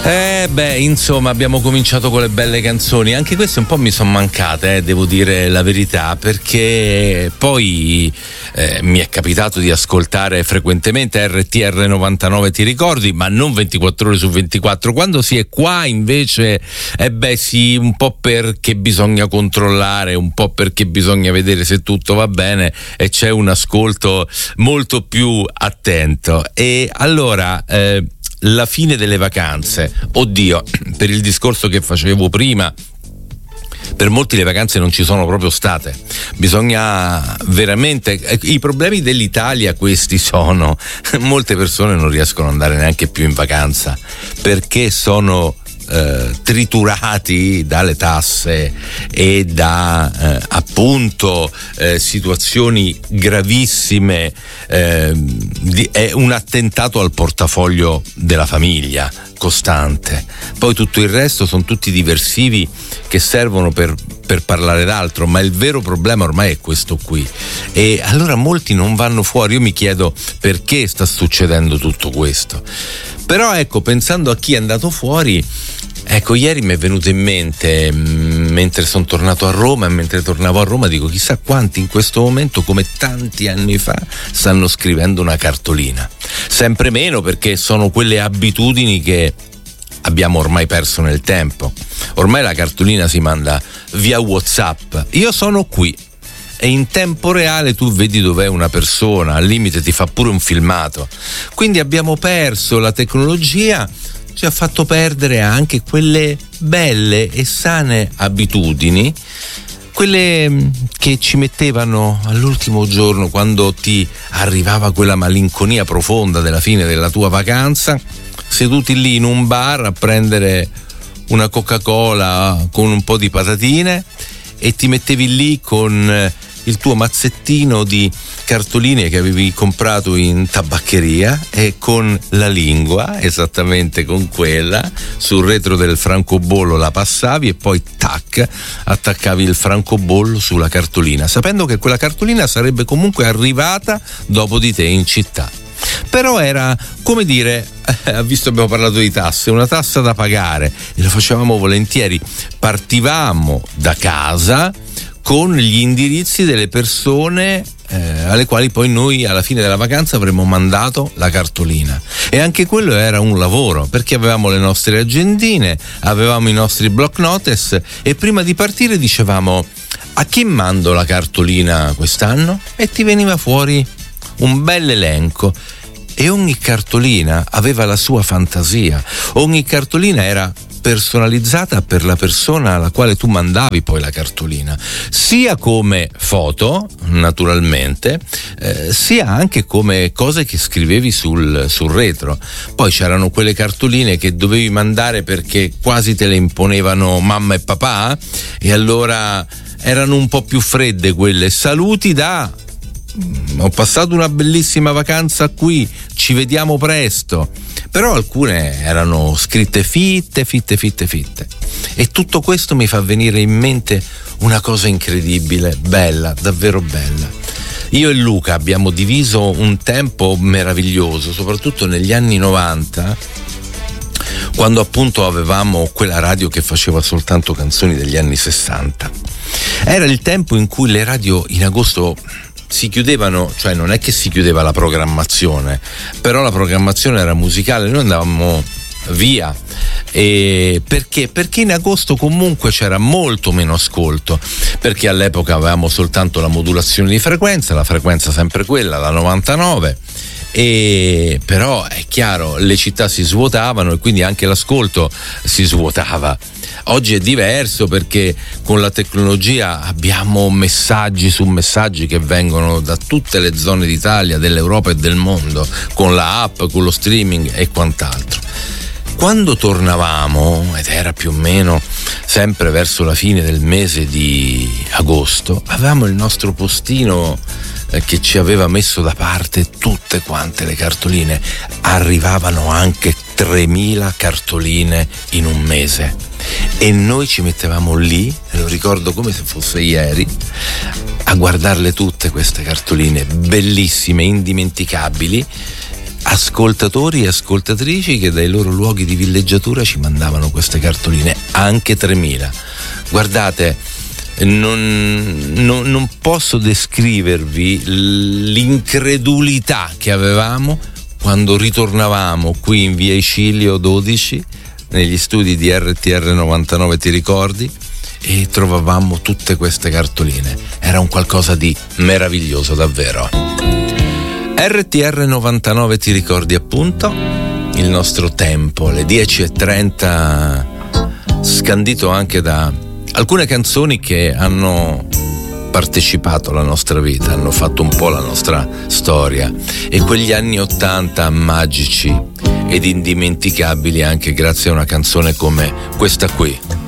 Insomma, abbiamo cominciato con le belle canzoni. Anche queste un po' mi sono mancate, devo dire la verità, perché poi mi è capitato di ascoltare frequentemente RTR 99, ti ricordi? Ma non 24 ore su 24. Quando si è qua invece, sì, un po' perché bisogna controllare, un po' perché bisogna vedere se tutto va bene e c'è un ascolto molto più attento. E allora la fine delle vacanze, oddio, per il discorso che facevo prima, per molti le vacanze non ci sono proprio state. Bisogna veramente, i problemi dell'Italia questi sono: molte persone non riescono ad andare neanche più in vacanza perché sono triturati dalle tasse e da appunto situazioni gravissime, è un attentato al portafoglio della famiglia costante. Poi tutto il resto sono tutti diversivi che servono per parlare d'altro, ma il vero problema ormai è questo qui. E allora molti non vanno fuori. Io mi chiedo perché sta succedendo tutto questo. Però ecco, pensando a chi è andato fuori, ecco, ieri mi è venuto in mente, mentre sono tornato a Roma e mentre tornavo a Roma, dico, chissà quanti in questo momento, come tanti anni fa, stanno scrivendo una cartolina. Sempre meno, perché sono quelle abitudini che abbiamo ormai perso nel tempo. Ormai la cartolina si manda via WhatsApp. Io sono qui. E in tempo reale tu vedi dov'è una persona, al limite ti fa pure un filmato. Quindi abbiamo perso, la tecnologia ci ha fatto perdere anche quelle belle e sane abitudini, quelle che ci mettevano all'ultimo giorno, quando ti arrivava quella malinconia profonda della fine della tua vacanza, seduti lì in un bar a prendere una Coca-Cola con un po' di patatine e ti mettevi lì con il tuo mazzettino di cartoline che avevi comprato in tabaccheria e con la lingua, esattamente con quella, sul retro del francobollo la passavi e poi tac, attaccavi il francobollo sulla cartolina, sapendo che quella cartolina sarebbe comunque arrivata dopo di te in città. Però era, come dire, visto abbiamo parlato di tasse, una tassa da pagare, e lo facevamo volentieri. Partivamo da casa con gli indirizzi delle persone alle quali poi noi alla fine della vacanza avremmo mandato la cartolina, e anche quello era un lavoro, perché avevamo le nostre agendine, avevamo i nostri block notice e prima di partire dicevamo: a chi mando la cartolina quest'anno? E ti veniva fuori un bel elenco. E ogni cartolina aveva la sua fantasia, ogni cartolina era personalizzata per la persona alla quale tu mandavi poi la cartolina, sia come foto naturalmente, sia anche come cose che scrivevi sul retro. Poi c'erano quelle cartoline che dovevi mandare perché quasi te le imponevano mamma e papà, e allora erano un po' più fredde quelle: saluti da ho passato una bellissima vacanza qui, ci vediamo presto. Però alcune erano scritte fitte. E tutto questo mi fa venire in mente una cosa incredibile, bella, davvero bella. Io e Luca abbiamo diviso un tempo meraviglioso, soprattutto negli anni 90, quando appunto avevamo quella radio che faceva soltanto canzoni degli anni 60. Era il tempo in cui le radio in agosto si chiudevano, cioè non è che si chiudeva la programmazione, però la programmazione era musicale, noi andavamo via. E perché? Perché in agosto comunque c'era molto meno ascolto, perché all'epoca avevamo soltanto la modulazione di frequenza, la frequenza sempre quella, la 99, e però è chiaro, le città si svuotavano e quindi anche l'ascolto si svuotava. Oggi è diverso, perché con la tecnologia abbiamo messaggi su messaggi che vengono da tutte le zone d'Italia, dell'Europa e del mondo, con la app, con lo streaming e quant'altro. Quando tornavamo, ed era più o meno sempre verso la fine del mese di agosto, avevamo il nostro postino che ci aveva messo da parte tutte quante le cartoline. Arrivavano anche 3.000 cartoline in un mese e noi ci mettevamo lì, e lo ricordo come se fosse ieri, a guardarle tutte queste cartoline bellissime, indimenticabili, ascoltatori e ascoltatrici che dai loro luoghi di villeggiatura ci mandavano queste cartoline, anche 3000. Guardate, non posso descrivervi l'incredulità che avevamo quando ritornavamo qui in via Icilio 12 negli studi di RTR 99, ti ricordi? E trovavamo tutte queste cartoline. Era un qualcosa di meraviglioso, davvero. RTR 99, ti ricordi, appunto, il nostro tempo, le 10:30, scandito anche da alcune canzoni che hanno partecipato alla nostra vita, hanno fatto un po' la nostra storia, e quegli anni 80 magici ed indimenticabili anche grazie a una canzone come questa qui.